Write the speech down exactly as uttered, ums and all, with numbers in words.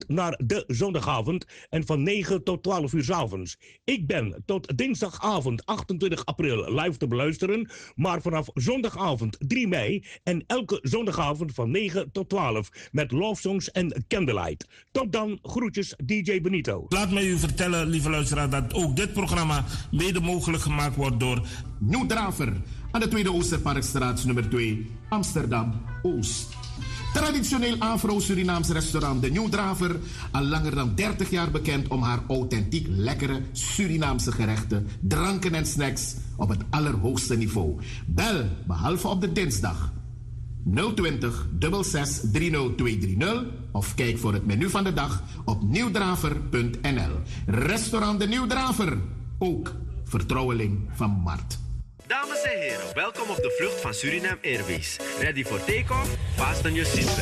naar de zondagavond en van negen tot twaalf uur 's avonds. Ik ben tot dinsdagavond achtentwintig april live te beluisteren, maar vanaf zondagavond drie mei en elke zondagavond van negen tot twaalf met love songs en candlelight. Tot dan, groetjes D J Benito. Laat mij u vertellen, lieve luisteraar, dat ook dit programma mede mogelijk gemaakt wordt door Nieuw Draver aan de Tweede Oosterparkstraat nummer twee, Amsterdam Oost. Traditioneel Afro-Surinaams restaurant De Nieuw Draver, al langer dan dertig jaar bekend om haar authentiek lekkere Surinaamse gerechten, dranken en snacks op het allerhoogste niveau. Bel, behalve op de dinsdag, nul twintig zesenzestig drieënhalf tweehonderdzestig of kijk voor het menu van de dag op nieuwdraver punt n l. Restaurant De Nieuw Draver, ook vertrouweling van Mart. Dames en heren, welkom op de vlucht van Suriname Airways. Ready for take-off? Fasten your seatbelt.